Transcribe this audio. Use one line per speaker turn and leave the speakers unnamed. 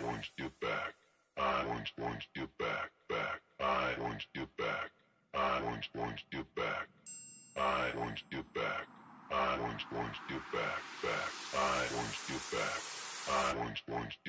want you back. I want you back, back. I want you back. I want you back. I want you back. I want you back, back. I want you back. I want